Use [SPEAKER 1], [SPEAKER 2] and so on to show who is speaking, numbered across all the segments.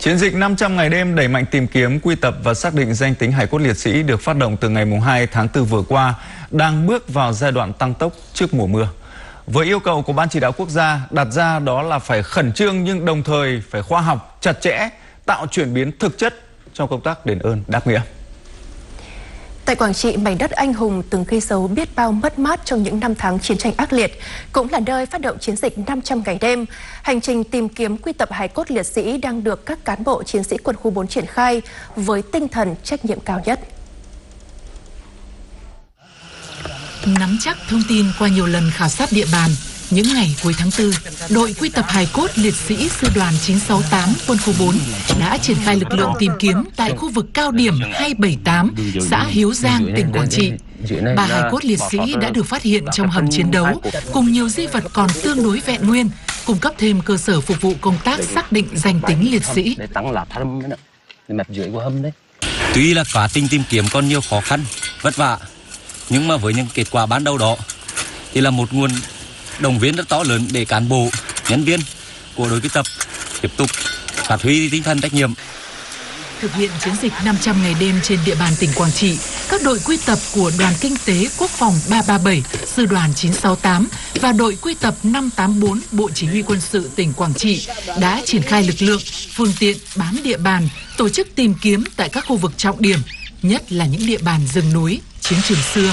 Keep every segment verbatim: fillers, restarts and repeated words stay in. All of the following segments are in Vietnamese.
[SPEAKER 1] Chiến dịch năm trăm ngày đêm đẩy mạnh tìm kiếm, quy tập và xác định danh tính hài cốt liệt sĩ được phát động từ ngày hai tháng tư vừa qua đang bước vào giai đoạn tăng tốc trước mùa mưa. Với yêu cầu của Ban Chỉ đạo Quốc gia đặt ra đó là phải khẩn trương nhưng đồng thời phải khoa học, chặt chẽ, tạo chuyển biến thực chất trong công tác đền ơn đáp nghĩa.
[SPEAKER 2] Tại Quảng Trị, mảnh đất anh hùng từng ghi dấu biết bao mất mát trong những năm tháng chiến tranh ác liệt, cũng là nơi phát động chiến dịch năm trăm ngày đêm. Hành trình tìm kiếm quy tập hài cốt liệt sĩ đang được các cán bộ chiến sĩ quân khu bốn triển khai với tinh thần trách nhiệm cao nhất.
[SPEAKER 3] Nắm chắc thông tin qua nhiều lần khảo sát địa bàn, những ngày cuối tháng tư, đội quy tập hài cốt liệt sĩ sư đoàn chín sáu tám quân khu bốn đã triển khai lực lượng tìm kiếm tại khu vực cao điểm hai bảy tám, xã Hiếu Giang, tỉnh Quảng Trị. Ba hài cốt liệt sĩ đã được phát hiện trong hầm chiến đấu, cùng nhiều di vật còn tương đối vẹn nguyên, cung cấp thêm cơ sở phục vụ công tác xác định danh tính liệt sĩ.
[SPEAKER 4] Tuy là quá trình tìm kiếm còn nhiều khó khăn, vất vả, nhưng mà với những kết quả ban đầu đó thì là một nguồn động viên rất to lớn để cán bộ, nhân viên của đội quy tập tiếp tục phát huy tinh thần trách nhiệm.
[SPEAKER 3] Thực hiện chiến dịch năm trăm ngày đêm trên địa bàn tỉnh Quảng Trị, các đội quy tập của Đoàn Kinh tế Quốc phòng ba ba bảy, Sư đoàn chín sáu tám và đội quy tập năm tám bốn Bộ Chỉ huy Quân sự tỉnh Quảng Trị đã triển khai lực lượng, phương tiện bám địa bàn, tổ chức tìm kiếm tại các khu vực trọng điểm, nhất là những địa bàn rừng núi, chiến trường xưa.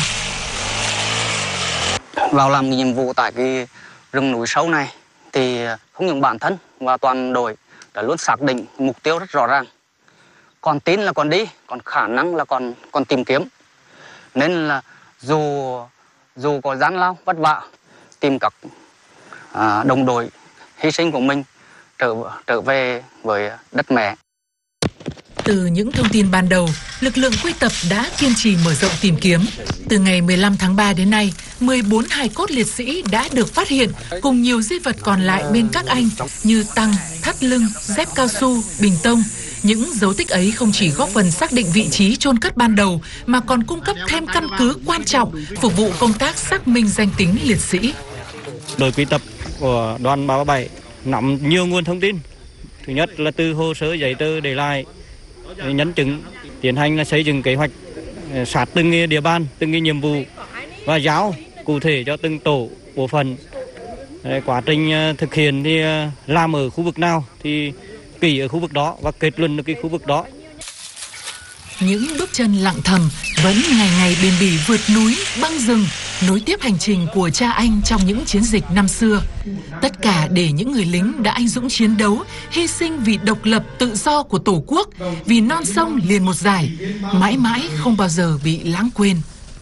[SPEAKER 5] Vào làm nhiệm vụ tại cái rừng núi sâu này thì không những bản thân và toàn đội đã luôn xác định mục tiêu rất rõ ràng. Còn tin là còn đi, còn khả năng là còn còn tìm kiếm. Nên là dù dù có gian lao vất vả tìm các à, đồng đội hy sinh của mình trở trở về với đất mẹ.
[SPEAKER 3] Từ những thông tin ban đầu, lực lượng quy tập đã kiên trì mở rộng tìm kiếm. Từ ngày mười lăm tháng ba đến nay, mười bốn hài cốt liệt sĩ đã được phát hiện cùng nhiều di vật còn lại bên các anh như tăng, thắt lưng, dép cao su, bình tông. Những dấu tích ấy không chỉ góp phần xác định vị trí chôn cất ban đầu mà còn cung cấp thêm căn cứ quan trọng phục vụ công tác xác minh danh tính liệt sĩ.
[SPEAKER 6] Đội quy tập của đoàn ba ba bảy nắm nhiều nguồn thông tin. Thứ nhất là từ hồ sơ giấy tờ để lại, nhấn chứng, tiến hành là xây dựng kế hoạch sát từng địa bàn, từng nhiệm vụ và giáo cụ thể cho từng tổ bộ phận. Quá trình thực hiện thì làm ở khu vực nào thì kỹ ở khu vực đó và kết luận được cái khu vực đó.
[SPEAKER 3] Những bước chân lặng thầm vẫn ngày ngày bền bỉ vượt núi, băng rừng, nối tiếp hành trình của cha anh trong những chiến dịch năm xưa. Tất cả để những người lính đã anh dũng chiến đấu, hy sinh vì độc lập tự do của Tổ quốc, vì non sông liền một dải, mãi mãi không bao giờ bị lãng quên.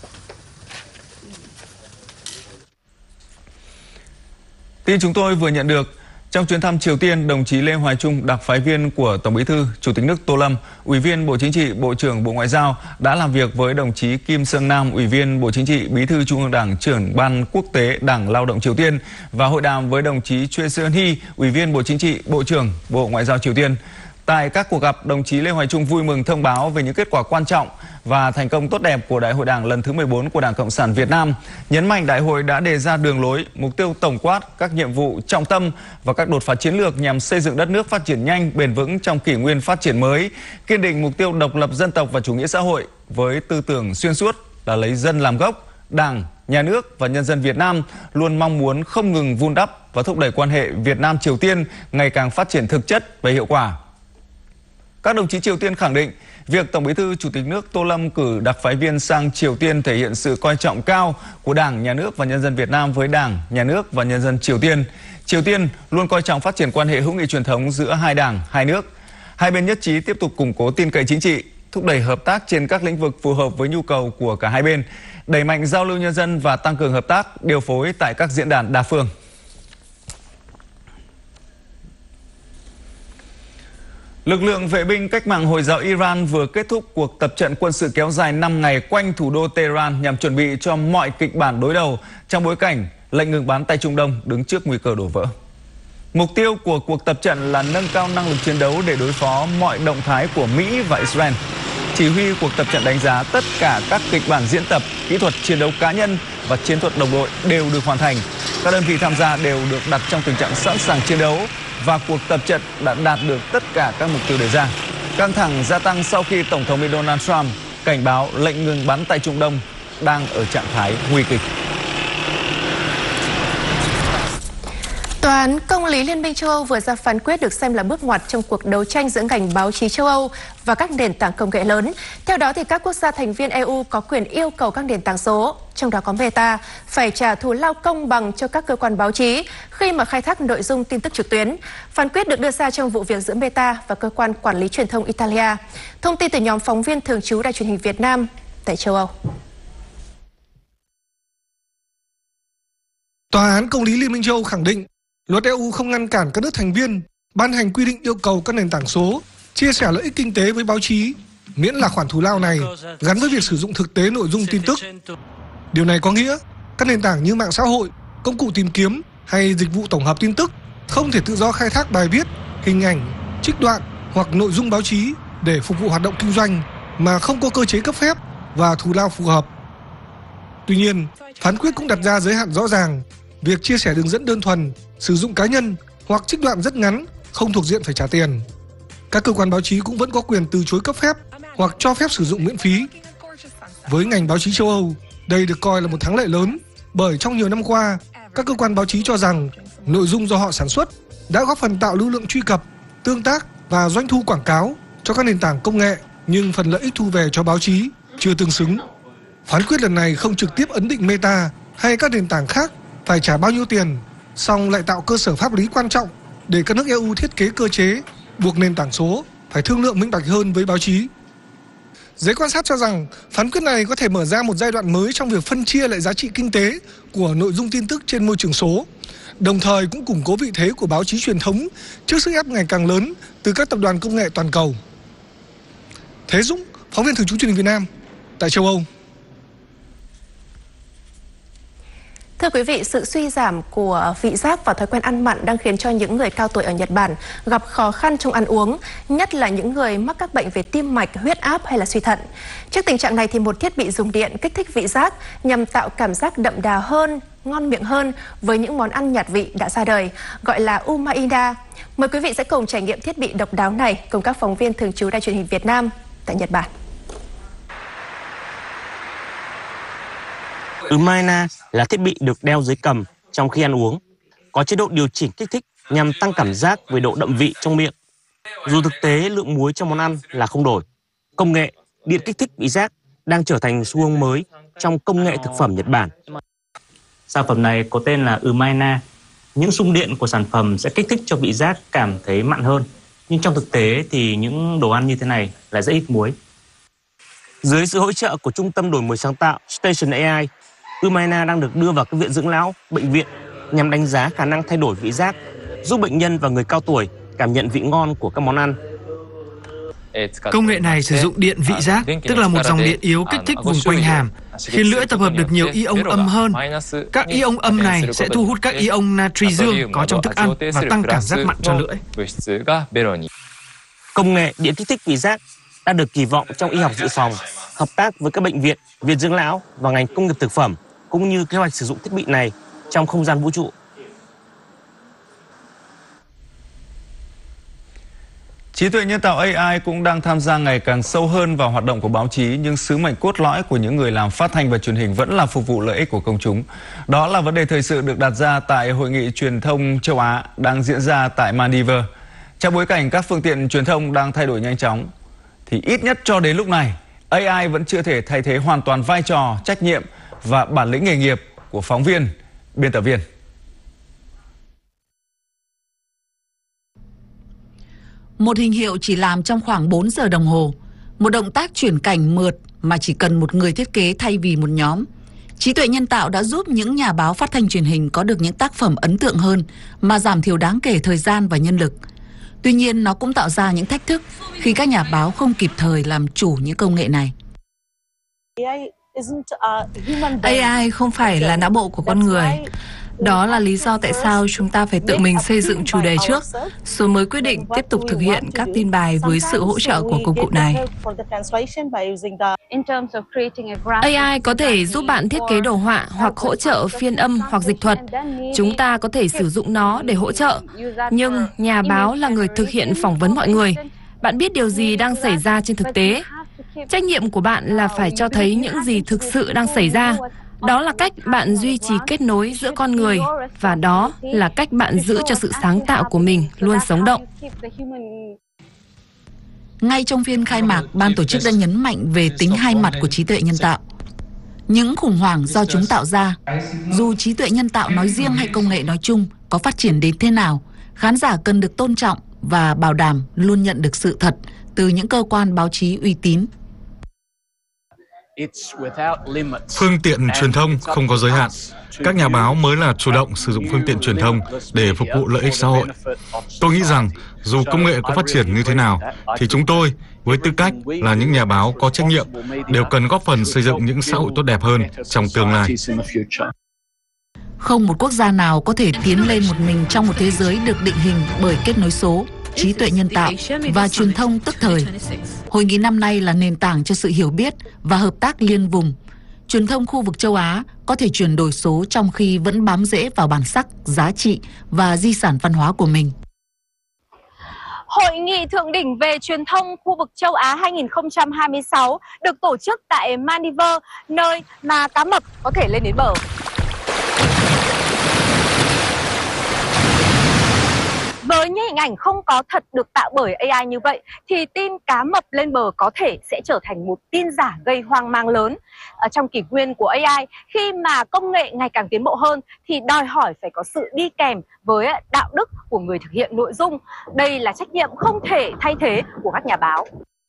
[SPEAKER 1] Tin chúng tôi vừa nhận được, trong chuyến thăm Triều Tiên, đồng chí Lê Hoài Trung, đặc phái viên của Tổng Bí thư, Chủ tịch nước Tô Lâm, Ủy viên Bộ Chính trị, Bộ trưởng Bộ Ngoại giao đã làm việc với đồng chí Kim Seung Nam, Ủy viên Bộ Chính trị, Bí thư Trung ương Đảng, trưởng Ban Quốc tế Đảng Lao động Triều Tiên và hội đàm với đồng chí Choi Seon-hee, Ủy viên Bộ Chính trị, Bộ trưởng Bộ Ngoại giao Triều Tiên. Tại các cuộc gặp, đồng chí Lê Hoài Trung vui mừng thông báo về những kết quả quan trọng và thành công tốt đẹp của Đại hội Đảng lần thứ mười bốn của Đảng Cộng sản Việt Nam, nhấn mạnh đại hội đã đề ra đường lối, mục tiêu tổng quát, các nhiệm vụ trọng tâm và các đột phá chiến lược nhằm xây dựng đất nước phát triển nhanh, bền vững trong kỷ nguyên phát triển mới, kiên định mục tiêu độc lập dân tộc và chủ nghĩa xã hội với tư tưởng xuyên suốt là lấy dân làm gốc. Đảng, Nhà nước và nhân dân Việt Nam luôn mong muốn không ngừng vun đắp và thúc đẩy quan hệ Việt Nam-Triều Tiên ngày càng phát triển thực chất và hiệu quả. Các đồng chí Triều Tiên khẳng định, việc Tổng Bí thư Chủ tịch nước Tô Lâm cử đặc phái viên sang Triều Tiên thể hiện sự coi trọng cao của Đảng, Nhà nước và nhân dân Việt Nam với Đảng, Nhà nước và nhân dân Triều Tiên. Triều Tiên luôn coi trọng phát triển quan hệ hữu nghị truyền thống giữa hai đảng, hai nước. Hai bên nhất trí tiếp tục củng cố tin cậy chính trị, thúc đẩy hợp tác trên các lĩnh vực phù hợp với nhu cầu của cả hai bên, đẩy mạnh giao lưu nhân dân và tăng cường hợp tác, điều phối tại các diễn đàn đa phương. Lực lượng vệ binh cách mạng Hồi giáo Iran vừa kết thúc cuộc tập trận quân sự kéo dài năm ngày quanh thủ đô Tehran nhằm chuẩn bị cho mọi kịch bản đối đầu trong bối cảnh lệnh ngừng bắn tại Trung Đông đứng trước nguy cơ đổ vỡ. Mục tiêu của cuộc tập trận là nâng cao năng lực chiến đấu để đối phó mọi động thái của Mỹ và Israel. Chỉ huy cuộc tập trận đánh giá tất cả các kịch bản diễn tập, kỹ thuật chiến đấu cá nhân và chiến thuật đồng đội đều được hoàn thành. Các đơn vị tham gia đều được đặt trong tình trạng sẵn sàng chiến đấu và cuộc tập trận đã đạt được tất cả các mục tiêu đề ra. Căng thẳng gia tăng sau khi Tổng thống Mỹ Donald Trump cảnh báo lệnh ngừng bắn tại Trung Đông đang ở trạng thái nguy kịch.
[SPEAKER 2] Tòa án Công lý Liên minh châu Âu vừa ra phán quyết được xem là bước ngoặt trong cuộc đấu tranh giữa ngành báo chí châu Âu và các nền tảng công nghệ lớn. Theo đó, thì các quốc gia thành viên e u có quyền yêu cầu các nền tảng số, trong đó có Meta, phải trả thù lao công bằng cho các cơ quan báo chí khi mà khai thác nội dung tin tức trực tuyến. Phán quyết được đưa ra trong vụ việc giữa Meta và cơ quan quản lý truyền thông Italia. Thông tin từ nhóm phóng viên thường trú Đài truyền hình Việt Nam tại châu Âu.
[SPEAKER 7] Tòa án Công lý Liên minh châu Âu khẳng định luật e u không ngăn cản các nước thành viên ban hành quy định yêu cầu các nền tảng số chia sẻ lợi ích kinh tế với báo chí, miễn là khoản thù lao này gắn với việc sử dụng thực tế nội dung tin tức. Điều này có nghĩa các nền tảng như mạng xã hội, công cụ tìm kiếm hay dịch vụ tổng hợp tin tức không thể tự do khai thác bài viết, hình ảnh, trích đoạn hoặc nội dung báo chí để phục vụ hoạt động kinh doanh mà không có cơ chế cấp phép và thù lao phù hợp. Tuy nhiên, phán quyết cũng đặt ra giới hạn rõ ràng. Việc chia sẻ đường dẫn đơn thuần, sử dụng cá nhân hoặc trích đoạn rất ngắn không thuộc diện phải trả tiền. Các cơ quan báo chí cũng vẫn có quyền từ chối cấp phép hoặc cho phép sử dụng miễn phí. Với ngành báo chí châu Âu, đây được coi là một thắng lợi lớn bởi trong nhiều năm qua, các cơ quan báo chí cho rằng nội dung do họ sản xuất đã góp phần tạo lưu lượng truy cập, tương tác và doanh thu quảng cáo cho các nền tảng công nghệ, nhưng phần lợi ích thu về cho báo chí chưa tương xứng. Phán quyết lần này không trực tiếp ấn định Meta hay các nền tảng khác phải trả bao nhiêu tiền, song lại tạo cơ sở pháp lý quan trọng để các nước e u thiết kế cơ chế buộc nền tảng số phải thương lượng minh bạch hơn với báo chí. Giới quan sát cho rằng phán quyết này có thể mở ra một giai đoạn mới trong việc phân chia lại giá trị kinh tế của nội dung tin tức trên môi trường số, đồng thời cũng củng cố vị thế của báo chí truyền thống trước sức ép ngày càng lớn từ các tập đoàn công nghệ toàn cầu. Thế Dũng, phóng viên thường trú truyền hình Việt Nam tại châu Âu.
[SPEAKER 2] Thưa quý vị, sự suy giảm của vị giác và thói quen ăn mặn đang khiến cho những người cao tuổi ở Nhật Bản gặp khó khăn trong ăn uống, nhất là những người mắc các bệnh về tim mạch, huyết áp hay là suy thận. Trước tình trạng này thì một thiết bị dùng điện kích thích vị giác nhằm tạo cảm giác đậm đà hơn, ngon miệng hơn với những món ăn nhạt vị đã ra đời, gọi là Umaida. Mời quý vị sẽ cùng trải nghiệm thiết bị độc đáo này cùng các phóng viên thường trú Đài truyền hình Việt Nam tại Nhật Bản.
[SPEAKER 8] Umaida là thiết bị được đeo dưới cằm trong khi ăn uống, có chế độ điều chỉnh kích thích nhằm tăng cảm giác về độ đậm vị trong miệng. Dù thực tế lượng muối trong món ăn là không đổi, công nghệ điện kích thích vị giác đang trở thành xu hướng mới trong công nghệ thực phẩm Nhật Bản.
[SPEAKER 9] Sản phẩm này có tên là Umaida. Những xung điện của sản phẩm sẽ kích thích cho vị giác cảm thấy mặn hơn, nhưng trong thực tế thì những đồ ăn như thế này lại rất ít muối.
[SPEAKER 8] Dưới sự hỗ trợ của Trung tâm Đổi mới sáng tạo Station a i, Umaida đang được đưa vào các viện dưỡng lão, bệnh viện nhằm đánh giá khả năng thay đổi vị giác, giúp bệnh nhân và người cao tuổi cảm nhận vị ngon của các món ăn.
[SPEAKER 10] Công nghệ này sử dụng điện vị giác, tức là một dòng điện yếu kích thích vùng quanh hàm, khiến lưỡi tập hợp được nhiều ion âm hơn. Các ion âm này sẽ thu hút các ion natri dương có trong thức ăn và tăng cảm giác mặn cho lưỡi.
[SPEAKER 8] Công nghệ điện kích thích vị giác đã được kỳ vọng trong y học dự phòng, hợp tác với các bệnh viện, viện dưỡng lão và ngành công nghiệp thực phẩm, cũng như kế hoạch sử dụng thiết bị này trong không gian vũ trụ.
[SPEAKER 1] Trí tuệ nhân tạo a i cũng đang tham gia ngày càng sâu hơn vào hoạt động của báo chí, nhưng sứ mệnh cốt lõi của những người làm phát thanh và truyền hình vẫn là phục vụ lợi ích của công chúng. Đó là vấn đề thời sự được đặt ra tại Hội nghị truyền thông châu Á đang diễn ra tại Maldives. Trong bối cảnh các phương tiện truyền thông đang thay đổi nhanh chóng, thì ít nhất cho đến lúc này, a i vẫn chưa thể thay thế hoàn toàn vai trò, trách nhiệm và bản lĩnh nghề nghiệp của phóng viên, biên tập viên.
[SPEAKER 3] Một hình hiệu chỉ làm trong khoảng bốn giờ đồng hồ. Một động tác chuyển cảnh mượt mà chỉ cần một người thiết kế thay vì một nhóm. Trí tuệ nhân tạo đã giúp những nhà báo phát thanh truyền hình có được những tác phẩm ấn tượng hơn mà giảm thiểu đáng kể thời gian và nhân lực. Tuy nhiên, nó cũng tạo ra những thách thức khi các nhà báo không kịp thời làm chủ những công nghệ này.
[SPEAKER 11] a i không phải là não bộ của con người. Đó là lý do tại sao chúng ta phải tự mình xây dựng chủ đề trước, rồi mới quyết định tiếp tục thực hiện các tin bài với sự hỗ trợ của công cụ này.
[SPEAKER 12] a i có thể giúp bạn thiết kế đồ họa hoặc hỗ trợ phiên âm hoặc dịch thuật. Chúng ta có thể sử dụng nó để hỗ trợ. Nhưng nhà báo là người thực hiện phỏng vấn mọi người. Bạn biết điều gì đang xảy ra trên thực tế. Trách nhiệm của bạn là phải cho thấy những gì thực sự đang xảy ra. Đó là cách bạn duy trì kết nối giữa con người, và đó là cách bạn giữ cho sự sáng tạo của mình luôn sống động.
[SPEAKER 3] Ngay trong phiên khai mạc, ban tổ chức đã nhấn mạnh về tính hai mặt của trí tuệ nhân tạo. Những khủng hoảng do chúng tạo ra, dù trí tuệ nhân tạo nói riêng hay công nghệ nói chung có phát triển đến thế nào, khán giả cần được tôn trọng và bảo đảm luôn nhận được sự thật từ những cơ quan báo chí uy tín.
[SPEAKER 13] Phương tiện truyền thông không có giới hạn. Các nhà báo mới là chủ động sử dụng phương tiện truyền thông để phục vụ lợi ích xã hội. Tôi nghĩ rằng dù công nghệ có phát triển như thế nào, thì chúng tôi, với tư cách là những nhà báo có trách nhiệm, đều cần góp phần xây dựng những xã hội tốt đẹp hơn trong tương lai.
[SPEAKER 3] Không một quốc gia nào có thể tiến lên một mình trong một thế giới được định hình bởi kết nối số, trí tuệ nhân tạo và truyền thông tức thời. Hội nghị năm nay là nền tảng cho sự hiểu biết và hợp tác liên vùng. Truyền thông khu vực châu Á có thể chuyển đổi số trong khi vẫn bám rễ vào bản sắc, giá trị và di sản văn hóa của mình.
[SPEAKER 14] Hội nghị thượng đỉnh về truyền thông khu vực châu Á hai nghìn không trăm hai mươi sáu được tổ chức tại Maldives, nơi mà cá mập có thể lên đến bờ. Với những hình ảnh không có thật được tạo bởi a i như vậy, thì tin cá mập lên bờ có thể sẽ trở thành một tin giả gây hoang mang lớn. Ở trong kỷ nguyên của a i, khi mà công nghệ ngày càng tiến bộ hơn, thì đòi hỏi phải có sự đi kèm với đạo đức của người thực hiện nội dung. Đây là trách nhiệm không thể thay thế của các nhà báo.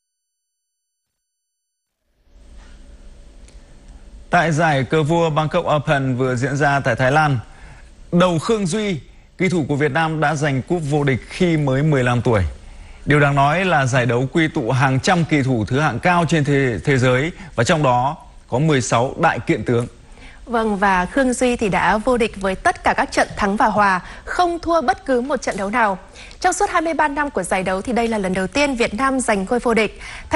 [SPEAKER 1] Tại giải cờ vua Bangkok Open vừa diễn ra tại Thái Lan, đầu Khương Duy, kỳ thủ của Việt Nam đã giành cúp vô địch khi mới mười lăm tuổi. Điều đáng nói là giải đấu quy tụ hàng trăm kỳ thủ thứ hạng cao trên thế, thế giới, và trong đó có mười sáu đại kiện tướng.
[SPEAKER 2] Vâng, và Khương Duy thì đã vô địch với tất cả các trận thắng và hòa, không thua bất cứ một trận đấu nào. Trong suốt hai mươi ba năm của giải đấu thì đây là lần đầu tiên Việt Nam giành ngôi vô địch.